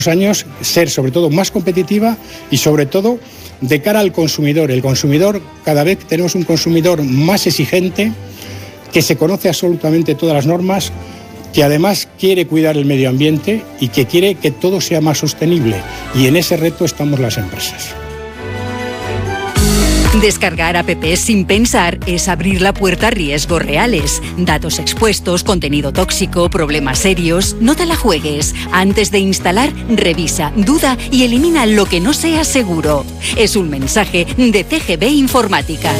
años ser sobre todo más competitiva y sobre todo de cara al consumidor. El consumidor, cada vez tenemos un consumidor más exigente, que se conoce absolutamente todas las normas, que además quiere cuidar el medio ambiente y que quiere que todo sea más sostenible. Y en ese reto estamos las empresas. Descargar apps sin pensar es abrir la puerta a riesgos reales. Datos expuestos, contenido tóxico, problemas serios. No te la juegues. Antes de instalar, revisa, duda y elimina lo que no sea seguro. Es un mensaje de CGB Informática.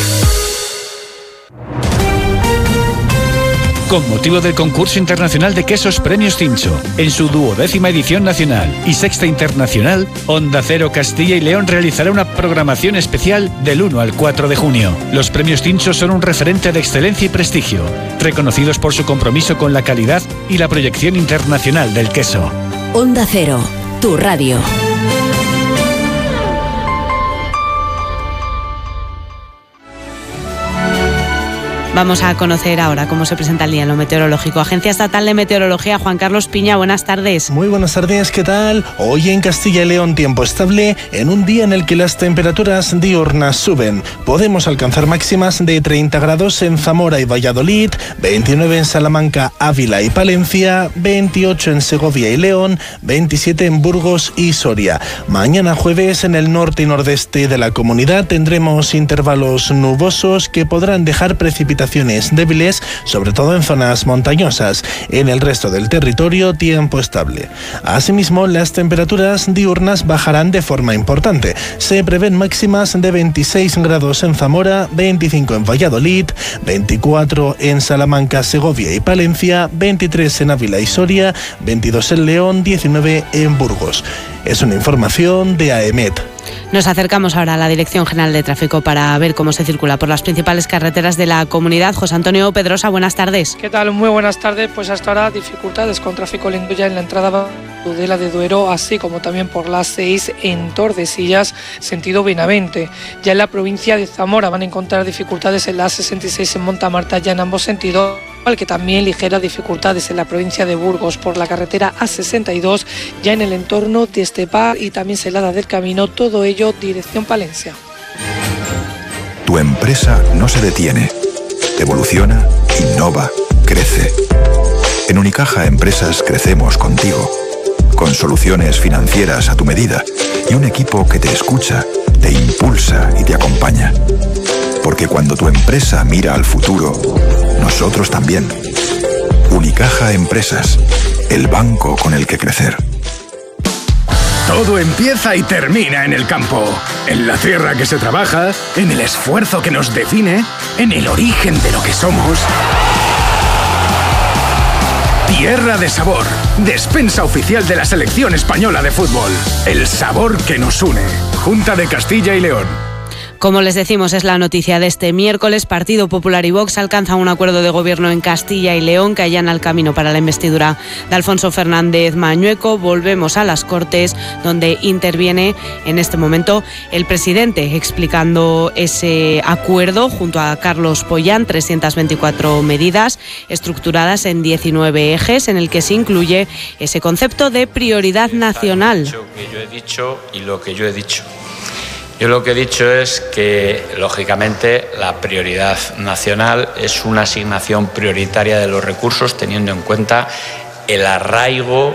Con motivo del concurso internacional de quesos Premios Cincho, en su 12ª edición nacional y 6ª internacional, Onda Cero Castilla y León realizará una programación especial del 1 al 4 de junio. Los Premios Cincho son un referente de excelencia y prestigio, reconocidos por su compromiso con la calidad y la proyección internacional del queso. Onda Cero, tu radio. Vamos a conocer ahora cómo se presenta el día en lo meteorológico. Agencia Estatal de Meteorología, Juan Carlos Piña, buenas tardes. Muy buenas tardes, ¿qué tal? Hoy en Castilla y León tiempo estable, en un día en el que las temperaturas diurnas suben. Podemos alcanzar máximas de 30 grados en Zamora y Valladolid, 29 en Salamanca, Ávila y Palencia, 28 en Segovia y León, 27 en Burgos y Soria. Mañana jueves en el norte y nordeste de la comunidad tendremos intervalos nubosos que podrán dejar precipitaciones débiles, sobre todo en zonas montañosas. En el resto del territorio, tiempo estable. Asimismo, las temperaturas diurnas bajarán de forma importante. Se prevén máximas de 26 grados en Zamora, 25 en Valladolid, 24 en Salamanca, Segovia y Palencia, 23 en Ávila y Soria, 22 en León, 19 en Burgos. Es una información de AEMET. Nos acercamos ahora a la Dirección General de Tráfico para ver cómo se circula por las principales carreteras de la comunidad. José Antonio Pedrosa, buenas tardes. ¿Qué tal? Muy buenas tardes. Pues hasta ahora dificultades con tráfico lento ya en la entrada Tudela de Duero, así como también por la 6 en Tordesillas, sentido Benavente. Ya en la provincia de Zamora van a encontrar dificultades en la 66 en Montamarta, ya en ambos sentidos, al que también ligeras dificultades en la provincia de Burgos por la carretera A62, ya en el entorno de Estepar y también Celada del Camino, todo ello dirección Palencia. Tu empresa no se detiene, evoluciona, innova, crece. En Unicaja Empresas crecemos contigo, con soluciones financieras a tu medida y un equipo que te escucha, te impulsa y te acompaña. Porque cuando tu empresa mira al futuro, nosotros también. Unicaja Empresas, el banco con el que crecer. Todo empieza y termina en el campo, en la tierra que se trabaja, en el esfuerzo que nos define, en el origen de lo que somos. Tierra de Sabor, despensa oficial de la Selección Española de Fútbol. El sabor que nos une. Junta de Castilla y León. Como les decimos, es la noticia de este miércoles. Partido Popular y Vox alcanzan un acuerdo de gobierno en Castilla y León que allana el camino para la investidura de Alfonso Fernández Mañueco. Volvemos a las Cortes, donde interviene en este momento el presidente explicando ese acuerdo junto a Carlos Pollán. 324 medidas estructuradas en 19 ejes, en el que se incluye ese concepto de prioridad nacional. Lo que yo he dicho y lo que yo he dicho. Yo lo que he dicho es que, lógicamente, la prioridad nacional es una asignación prioritaria de los recursos teniendo en cuenta el arraigo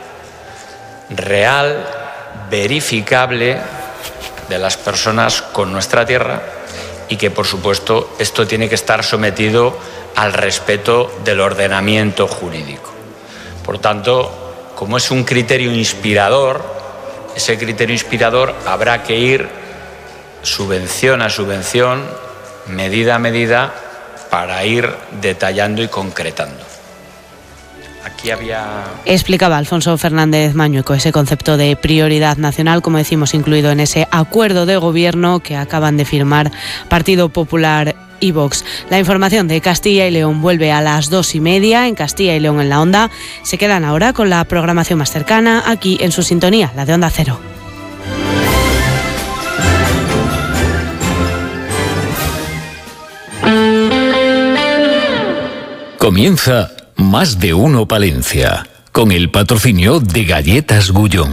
real, verificable de las personas con nuestra tierra y que, por supuesto, esto tiene que estar sometido al respeto del ordenamiento jurídico. Por tanto, como es un criterio inspirador, ese criterio inspirador habrá que ir subvención a subvención, medida a medida, para ir detallando y concretando. Explicaba Alfonso Fernández Mañueco ese concepto de prioridad nacional, como decimos, incluido en ese acuerdo de gobierno que acaban de firmar Partido Popular y Vox. La información de Castilla y León vuelve a las 2:30 en Castilla y León en la Onda. Se quedan ahora con la programación más cercana aquí en su sintonía, la de Onda Cero. Comienza Más de Uno Palencia, con el patrocinio de Galletas Gullón.